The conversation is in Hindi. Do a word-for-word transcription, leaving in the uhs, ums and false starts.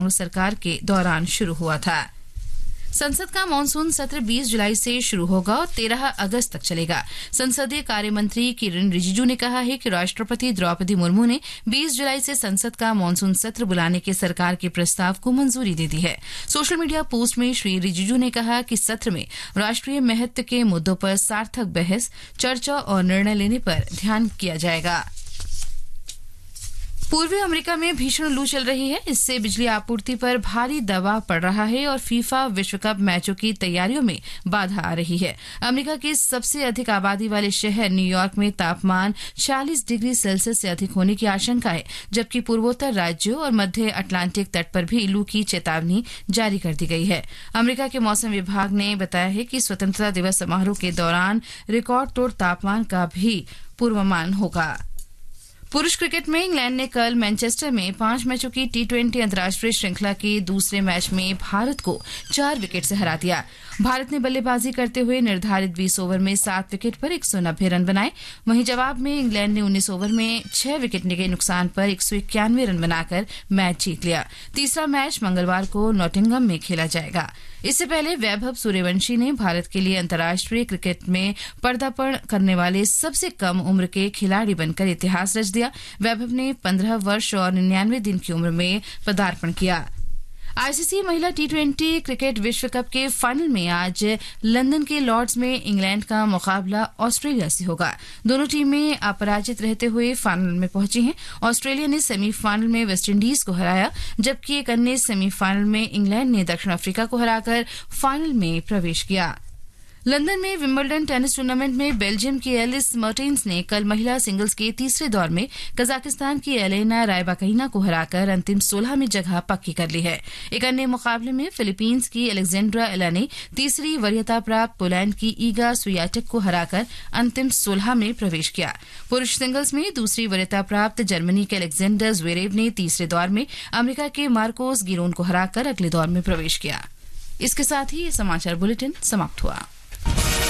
सरकार के दौरान शुरू हुआ था। संसद का मानसून सत्र बीस जुलाई से शुरू होगा और तेरह अगस्त तक चलेगा। संसदीय कार्य मंत्री किरेन रिजिजू ने कहा है कि राष्ट्रपति द्रौपदी मुर्मू ने बीस जुलाई से संसद का मानसून सत्र बुलाने के सरकार के प्रस्ताव को मंजूरी दे दी है। सोशल मीडिया पोस्ट में श्री रिजिजू ने कहा कि सत्र में राष्ट्रीय महत्व के मुद्दों पर सार्थक बहस, चर्चा और निर्णय लेने पर ध्यान किया जाएगा। पूर्वी अमेरिका में भीषण लू चल रही है। इससे बिजली आपूर्ति पर भारी दबाव पड़ रहा है और फीफा विश्व कप मैचों की तैयारियों में बाधा आ रही है। अमेरिका के सबसे अधिक आबादी वाले शहर न्यूयॉर्क में तापमान चालीस डिग्री सेल्सियस से अधिक होने की आशंका है, जबकि पूर्वोत्तर राज्यों और मध्य अटलांटिक तट पर भी लू की चेतावनी जारी कर दी गई है। अमेरिका के मौसम विभाग ने बताया है कि स्वतंत्रता दिवस समारोह के दौरान रिकॉर्ड तोड़ तापमान का भी पूर्वानुमान होगा। पुरुष क्रिकेट में इंग्लैंड ने कल मैनचेस्टर में पांच मैचों की टी ट्वेंटी अंतर्राष्ट्रीय श्रृंखला के दूसरे मैच में भारत को चार विकेट से हरा दिया। भारत ने बल्लेबाजी करते हुए निर्धारित बीस ओवर में सात विकेट पर एक सौ नब्बे रन बनाए। वहीं जवाब में इंग्लैंड ने उन्नीस ओवर में छह विकेट के नुकसान पर एक सौ इक्यानवे रन बनाकर मैच जीत लिया। तीसरा मैच मंगलवार को नॉटिंघम में खेला जाएगा। इससे पहले वैभव सूर्यवंशी ने भारत के लिए अंतर्राष्ट्रीय क्रिकेट में पदार्पण करने वाले सबसे कम उम्र के खिलाड़ी बनकर इतिहास रच दिया। वैभव ने पंद्रह वर्ष और निन्यानवे दिन की उम्र में पदार्पण किया। आईसीसी महिला टी ट्वेंटी क्रिकेट विश्व कप के फाइनल में आज लंदन के लॉर्ड्स में इंग्लैंड का मुकाबला ऑस्ट्रेलिया से होगा। दोनों टीमें अपराजित रहते हुए फाइनल में पहुंची हैं। ऑस्ट्रेलिया ने सेमीफाइनल में वेस्टइंडीज को हराया, जबकि एक अन्य सेमीफाइनल में इंग्लैंड ने दक्षिण अफ्रीका को हराकर फाइनल में प्रवेश किया। लंदन में विंबलडन टेनिस टूर्नामेंट में बेल्जियम की एलिस मर्टेन्स ने कल महिला सिंगल्स के तीसरे दौर में कजाकिस्तान की एलेना रायबाकिना को हराकर अंतिम सोलह में जगह पक्की कर ली है। एक अन्य मुकाबले में फिलीपींस की एलेक्जेंड्रा एला ने तीसरी वरीयता प्राप्त पोलैंड की ईगा स्वियाटेक को हराकर अंतिम सोलह में प्रवेश किया। पुरुष सिंगल्स में दूसरी वरीयता प्राप्त जर्मनी के अलेक्जेंडर ज्वेरेव ने तीसरे दौर में अमेरिका के मार्कोस गिरोन को हराकर अगले दौर में प्रवेश किया। इसके साथ ही ये समाचार बुलेटिन समाप्त हुआ।